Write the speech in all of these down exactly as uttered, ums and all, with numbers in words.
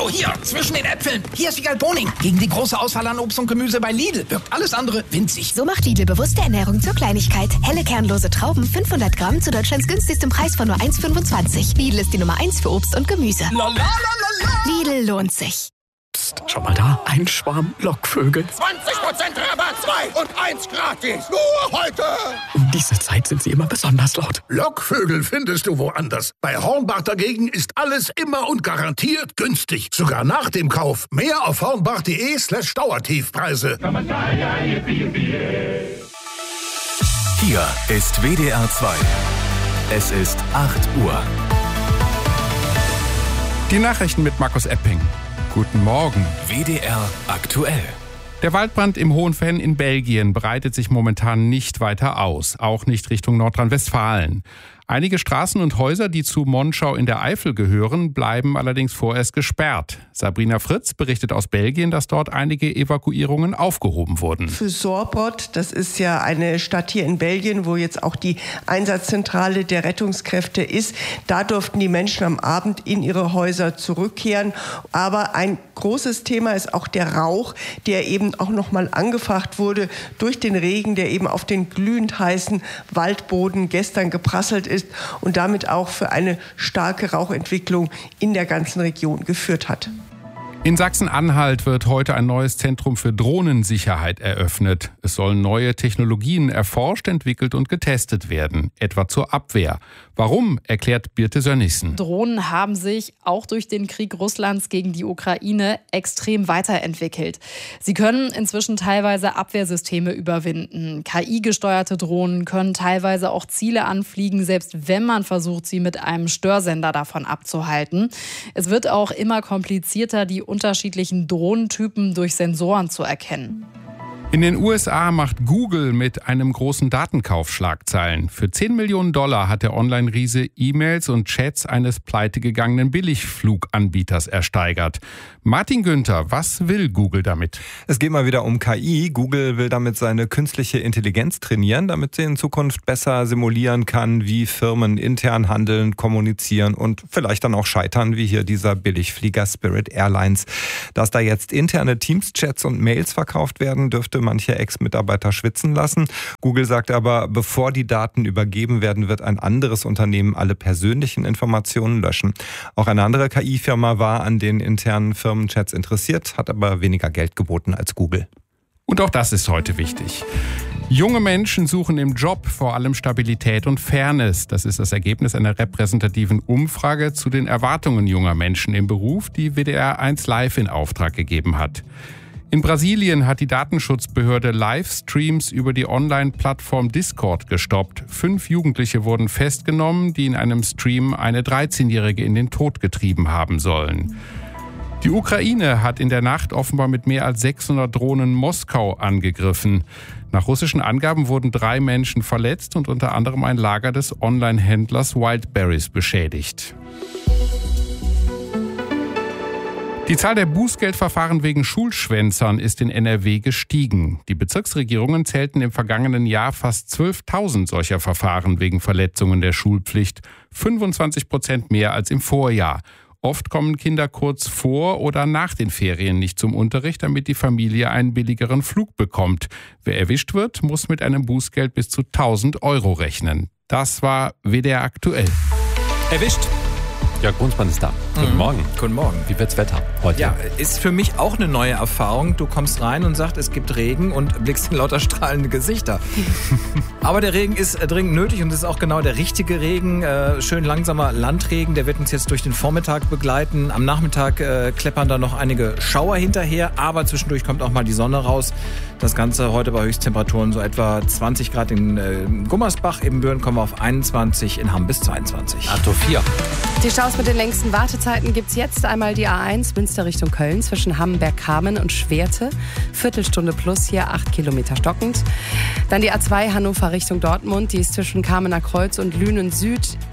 So, hier, zwischen den Äpfeln. Hier ist Wiegald Boning. Gegen die große Auswahl an Obst und Gemüse bei Lidl wirkt alles andere winzig. So macht Lidl bewusste Ernährung zur Kleinigkeit. Helle kernlose Trauben, fünfhundert Gramm zu Deutschlands günstigstem Preis von nur eins Komma fünfundzwanzig. Lidl ist die Nummer eins für Obst und Gemüse. La, la, la, la, la. Lidl lohnt sich. Psst, schau mal da, ein Schwarm Lockvögel. zwanzig Prozent Rabatt, zwei und eins gratis. Nur heute. Um diese Zeit sind sie immer besonders laut. Lockvögel findest du woanders. Bei Hornbach dagegen ist alles immer und garantiert günstig. Sogar nach dem Kauf. Mehr auf hornbach.de slash Dauertiefpreise. Hier ist W D R zwei. Es ist acht Uhr. Die Nachrichten mit Markus Epping. Guten Morgen. W D R aktuell. Der Waldbrand im Hohenfenn in Belgien breitet sich momentan nicht weiter aus, auch nicht Richtung Nordrhein-Westfalen. Einige Straßen und Häuser, die zu Monschau in der Eifel gehören, bleiben allerdings vorerst gesperrt. Sabrina Fritz berichtet aus Belgien, dass dort einige Evakuierungen aufgehoben wurden. Für Sorbot, das ist ja eine Stadt hier in Belgien, wo jetzt auch die Einsatzzentrale der Rettungskräfte ist, da durften die Menschen am Abend in ihre Häuser zurückkehren. Aber ein großes Thema ist auch der Rauch, der eben auch nochmal angefacht wurde durch den Regen, der eben auf den glühend heißen Waldboden gestern geprasselt ist. Ist und damit auch für eine starke Rauchentwicklung in der ganzen Region geführt hat. In Sachsen-Anhalt wird heute ein neues Zentrum für Drohnensicherheit eröffnet. Es sollen neue Technologien erforscht, entwickelt und getestet werden, etwa zur Abwehr. Warum, erklärt Birte Sönnigsen. Drohnen haben sich auch durch den Krieg Russlands gegen die Ukraine extrem weiterentwickelt. Sie können inzwischen teilweise Abwehrsysteme überwinden. K I-gesteuerte Drohnen können teilweise auch Ziele anfliegen, selbst wenn man versucht, sie mit einem Störsender davon abzuhalten. Es wird auch immer komplizierter, die unterschiedlichen Drohnentypen durch Sensoren zu erkennen. In den U S A macht Google mit einem großen Datenkauf Schlagzeilen. Für zehn Millionen Dollar hat der Online-Riese E-Mails und Chats eines pleitegegangenen Billigfluganbieters ersteigert. Martin Günther, was will Google damit? Es geht mal wieder um K I. Google will damit seine künstliche Intelligenz trainieren, damit sie in Zukunft besser simulieren kann, wie Firmen intern handeln, kommunizieren und vielleicht dann auch scheitern, wie hier dieser Billigflieger Spirit Airlines. Dass da jetzt interne Teams-Chats und Mails verkauft werden, dürfte manche Ex-Mitarbeiter schwitzen lassen. Google sagt aber, bevor die Daten übergeben werden, wird ein anderes Unternehmen alle persönlichen Informationen löschen. Auch eine andere K I-Firma war an den internen Firmenchats interessiert, hat aber weniger Geld geboten als Google. Und auch das ist heute wichtig. Junge Menschen suchen im Job vor allem Stabilität und Fairness. Das ist das Ergebnis einer repräsentativen Umfrage zu den Erwartungen junger Menschen im Beruf, die W D R eins Live in Auftrag gegeben hat. In Brasilien hat die Datenschutzbehörde Livestreams über die Online-Plattform Discord gestoppt. Fünf Jugendliche wurden festgenommen, die in einem Stream eine dreizehnjährige in den Tod getrieben haben sollen. Die Ukraine hat in der Nacht offenbar mit mehr als sechshundert Drohnen Moskau angegriffen. Nach russischen Angaben wurden drei Menschen verletzt und unter anderem ein Lager des Online-Händlers Wildberries beschädigt. Die Zahl der Bußgeldverfahren wegen Schulschwänzern ist in N R W gestiegen. Die Bezirksregierungen zählten im vergangenen Jahr fast zwölftausend solcher Verfahren wegen Verletzungen der Schulpflicht, fünfundzwanzig Prozent mehr als im Vorjahr. Oft kommen Kinder kurz vor oder nach den Ferien nicht zum Unterricht, damit die Familie einen billigeren Flug bekommt. Wer erwischt wird, muss mit einem Bußgeld bis zu tausend Euro rechnen. Das war W D R aktuell. Erwischt. Jörg Brunsmann ist da. Mhm. Guten Morgen. Guten Morgen. Wie wird's Wetter heute? Ja, ist für mich auch eine neue Erfahrung. Du kommst rein und sagst, es gibt Regen und blickst in lauter strahlende Gesichter. Aber der Regen ist dringend nötig und es ist auch genau der richtige Regen. Äh, schön langsamer Landregen, der wird uns jetzt durch den Vormittag begleiten. Am Nachmittag äh, kleppern da noch einige Schauer hinterher, aber zwischendurch kommt auch mal die Sonne raus. Das Ganze heute bei Höchsttemperaturen so etwa zwanzig Grad in äh, Gummersbach. Im Böhren kommen wir auf einundzwanzig, in Hamm bis zweiundzwanzig. Arthur vier. Die Staus mit den längsten Wartezeiten gibt's jetzt. Einmal die A eins Münster Richtung Köln zwischen Hamm-Bergkamen und Schwerte. Viertelstunde plus hier, acht Kilometer stockend. Dann die A zwei Hannover Richtung Dortmund. Die ist zwischen Kamener Kreuz und Lünen Süd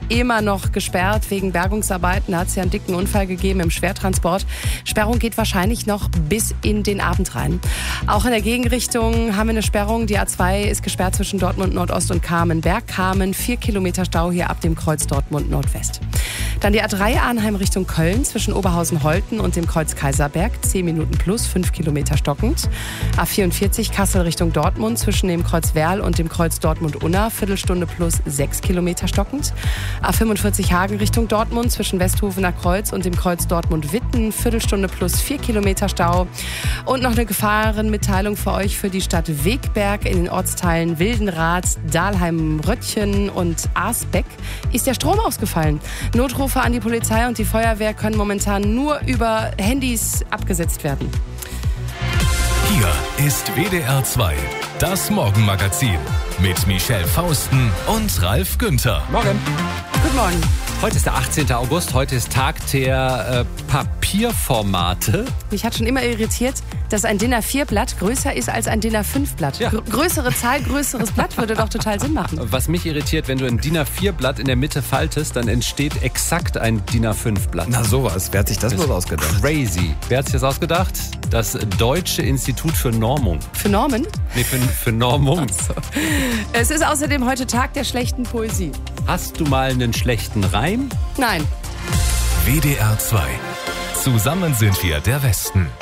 immer noch gesperrt wegen Bergungsarbeiten. Da hat es ja einen dicken Unfall gegeben im Schwertransport. Sperrung geht wahrscheinlich noch bis in den Abend rein. Auch in der Gegenrichtung haben wir eine Sperrung. Die A zwei ist gesperrt zwischen Dortmund Nordost und Kamen-Berg. Kamen, vier Kilometer Stau hier ab dem Kreuz Dortmund Nordwest. Dann die A drei Arnheim Richtung Köln zwischen Oberhausen-Holten und dem Kreuz Kaiserberg. zehn Minuten plus, fünf Kilometer stockend. A vierundvierzig Kassel Richtung Dortmund zwischen dem Kreuz Werl und dem Kreuz Dortmund-Unna. Viertelstunde plus, sechs Kilometer stockend. A fünfundvierzig Hagen Richtung Dortmund zwischen Westhofener Kreuz und dem Kreuz Dortmund-Witten. Viertelstunde plus, vier Kilometer Stau. Und noch eine Gefahrenmitteilung für euch für die Stadt Wegberg in den Ortsteilen Wildenrath, Dahlheim, Röttchen und Aasbeck ist der Strom ausgefallen. Notrufe an die Polizei und die Feuerwehr können momentan nur über Handys abgesetzt werden. Hier ist W D R zwei, das Morgenmagazin mit Michelle Fausten und Ralf Günther. Morgen. Guten Morgen. Heute ist der achtzehnte August, heute ist Tag der äh, Papierformate. Mich hat schon immer irritiert, dass ein D I N A vier Blatt größer ist als ein D I N A fünf Blatt. Ja. Gr- größere Zahl, größeres Blatt würde doch total Sinn machen. Was mich irritiert, wenn du ein D I N A vier Blatt in der Mitte faltest, dann entsteht exakt ein D I N A fünf Blatt. Na sowas, wer hat sich das, das wohl ausgedacht? Crazy. Wer hat sich das ausgedacht? Das Deutsche Institut für Normung. Für Normen? Nee, für, für Normung. So. Es ist außerdem heute Tag der schlechten Poesie. Hast du mal einen schlechten Reim? Nein. W D R zwei. Zusammen sind wir der Westen.